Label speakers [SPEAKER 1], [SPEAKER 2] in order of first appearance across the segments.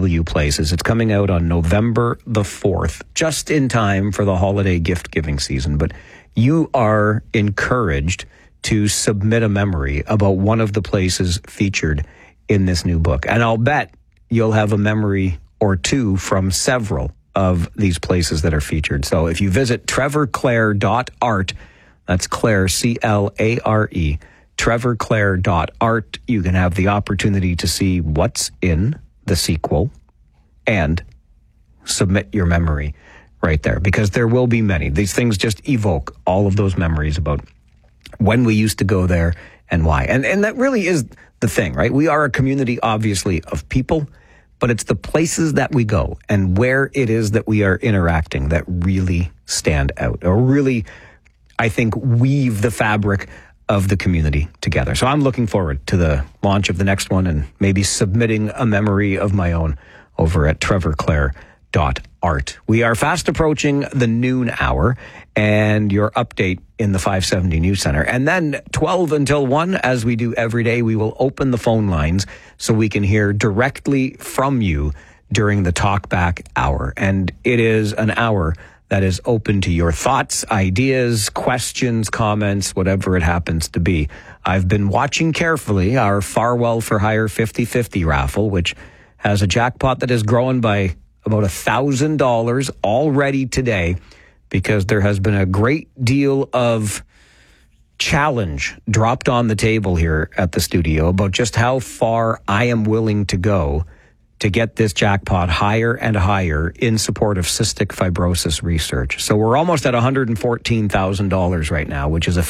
[SPEAKER 1] W Places. It's coming out on November the 4th, just in time for the holiday gift-giving season. But you are encouraged to submit a memory about one of the places featured in this new book. And I'll bet you'll have a memory or two from several of these places that are featured. So if you visit trevorclaire.art, that's Claire, C-L-A-R-E, trevorclaire.art, you can have the opportunity to see what's in the sequel and submit your memory right there, because there will be many. These things just evoke all of those memories about when we used to go there and why. And that really is the thing, right? We are a community, obviously, of people, but it's the places that we go and where it is that we are interacting that really stand out, or really, I think, weave the fabric of the community together. So I'm looking forward to the launch of the next one and maybe submitting a memory of my own over at trevorclaire.art. We are fast approaching the noon hour and your update in the 570 News Center. And then 12 until 1, as we do every day, we will open the phone lines so we can hear directly from you during the Talkback hour. And it is an hour that is open to your thoughts, ideas, questions, comments, whatever it happens to be. I've been watching carefully our Farwell for Hire 50-50 raffle, which has a jackpot that is growing by about $1,000 already today, because there has been a great deal of challenge dropped on the table here at the studio about just how far I am willing to go to get this jackpot higher and higher in support of cystic fibrosis research. So we're almost at $114,000 right now, which is a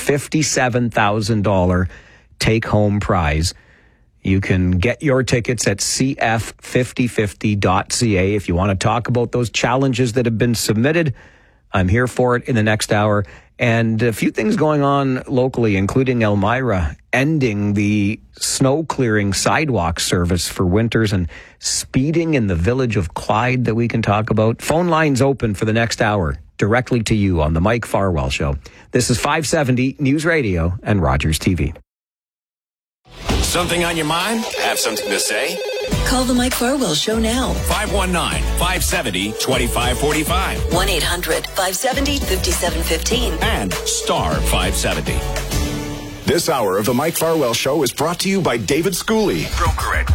[SPEAKER 1] $57,000 take-home prize. You can get your tickets at cf5050.ca if you want to talk about those challenges that have been submitted. I'm here for it in the next hour. And a few things going on locally, including Elmira ending the snow clearing sidewalk service for winters, and speeding in the village of Clyde that we can talk about. Phone lines open for the next hour directly to you on the Mike Farwell Show. This is 570 News Radio and Rogers TV.
[SPEAKER 2] Something on your mind? Have something to say?
[SPEAKER 3] Call the Mike Farwell Show now.
[SPEAKER 2] 519-570-2545.
[SPEAKER 3] 1-800-570-5715.
[SPEAKER 2] And star 570.
[SPEAKER 4] This hour of the Mike Farwell Show is brought to you by David Schooley.
[SPEAKER 2] Broker at